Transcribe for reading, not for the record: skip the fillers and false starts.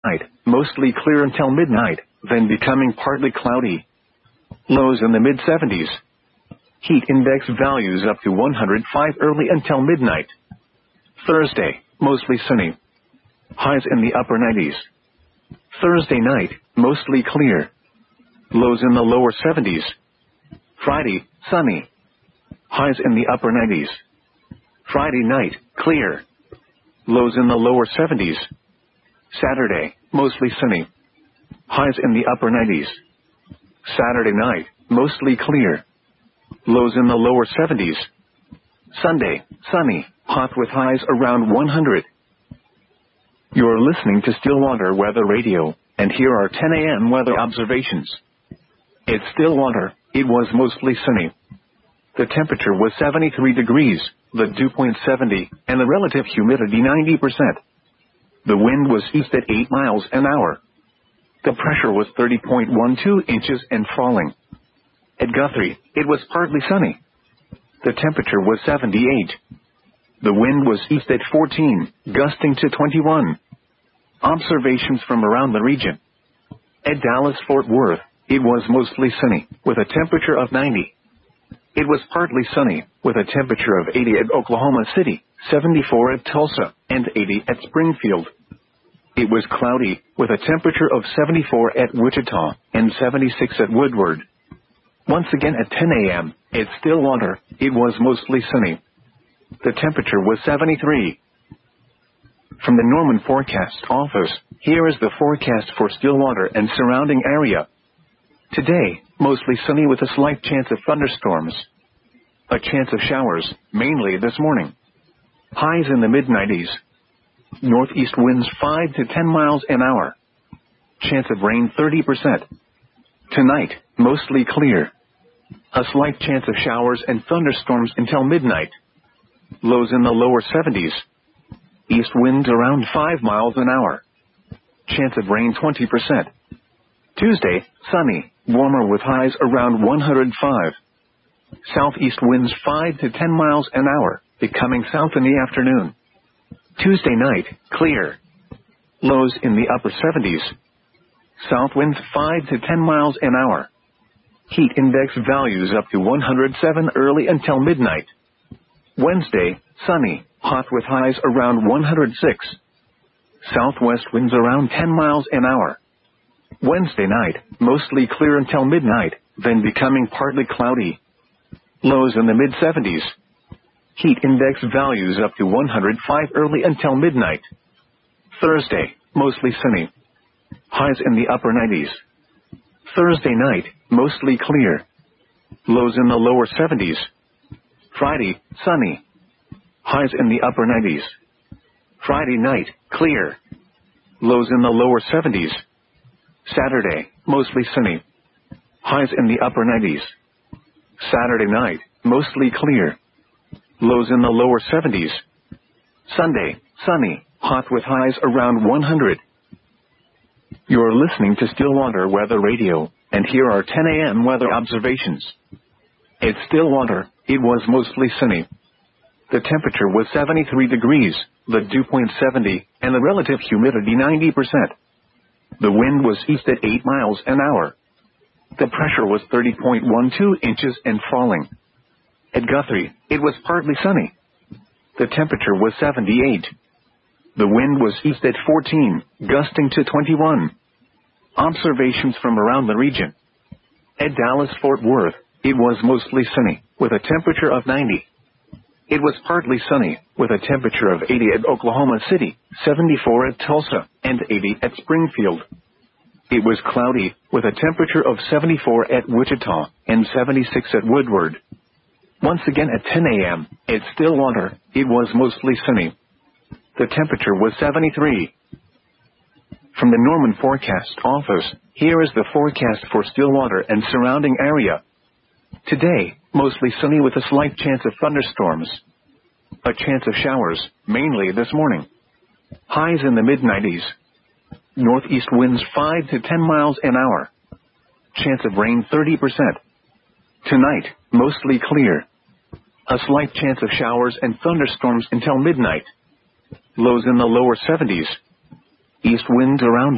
Night, mostly clear until midnight, then becoming partly cloudy. Lows in the mid-70s. Heat index values up to 105 early until midnight. Thursday, mostly sunny. Highs in the upper 90s. Thursday night, mostly clear. Lows in the lower 70s. Friday, sunny. Highs in the upper 90s. Friday night, clear. Lows in the lower 70s. Saturday, mostly sunny. Highs in the upper 90s. Saturday night, mostly clear. Lows in the lower 70s. Sunday, sunny, hot with highs around 100. You're listening to Stillwater Weather Radio, and here are 10 a.m. weather observations. It's Stillwater. It was mostly sunny. The temperature was 73 degrees, the dew point 70, and the relative humidity 90%. The wind was east at 8 miles an hour. The pressure was 30.12 inches and falling. At Guthrie, it was partly sunny. The temperature was 78. The wind was east at 14, gusting to 21. Observations from around the region. At Dallas-Fort Worth, it was mostly sunny, with a temperature of 90. It was partly sunny, with a temperature of 80 at Oklahoma City, 74 at Tulsa, and 80 at Springfield. It was cloudy, with a temperature of 74 at Wichita, and 76 at Woodward. Once again at 10 a.m., at Stillwater, it was mostly sunny. The temperature was 73. From the Norman Forecast Office, here is the forecast for Stillwater and surrounding area. Today, mostly sunny with a slight chance of thunderstorms. A chance of showers, mainly this morning. Highs in the mid-90s. Northeast winds 5 to 10 miles an hour. Chance of rain 30%. Tonight, mostly clear. A slight chance of showers and thunderstorms until midnight. Lows in the lower 70s. East winds around 5 miles an hour. Chance of rain 20%. Tuesday, sunny, warmer with highs around 105. Southeast winds 5 to 10 miles an hour, becoming south in the afternoon. Tuesday night, clear. Lows in the upper 70s. South winds 5 to 10 miles an hour. Heat index values up to 107 early until midnight. Wednesday, sunny, hot with highs around 106. Southwest winds around 10 miles an hour. Wednesday night, mostly clear until midnight, then becoming partly cloudy. Lows in the mid-70s. Heat index values up to 105 early until midnight. Thursday, mostly sunny. Highs in the upper 90s. Thursday night, mostly clear. Lows in the lower 70s. Friday, sunny. Highs in the upper 90s. Friday night, clear. Lows in the lower 70s. Saturday, mostly sunny. Highs in the upper 90s. Saturday night, mostly clear. Lows in the lower 70s. Sunday, sunny, hot with highs around 100. You're listening to Stillwater Weather Radio, and here are 10 a.m. weather observations. At Stillwater, it was mostly sunny. The temperature was 73 degrees, the dew point 70, and the relative humidity 90%. The wind was east at 8 miles an hour. The pressure was 30.12 inches and falling. At Guthrie, it was partly sunny. The temperature was 78. The wind was east at 14, gusting to 21. Observations from around the region. At Dallas-Fort Worth, it was mostly sunny, with a temperature of 90. It was partly sunny, with a temperature of 80 at Oklahoma City, 74 at Tulsa, and 80 at Springfield. It was cloudy, with a temperature of 74 at Wichita, and 76 at Woodward. Once again at 10 a.m., at Stillwater, it was mostly sunny. The temperature was 73. From the Norman Forecast Office, here is the forecast for Stillwater and surrounding area. Today, mostly sunny with a slight chance of thunderstorms. A chance of showers, mainly this morning. Highs in the mid-90s. Northeast winds 5 to 10 miles an hour. Chance of rain 30%. Tonight, mostly clear. A slight chance of showers and thunderstorms until midnight. Lows in the lower 70s. East winds around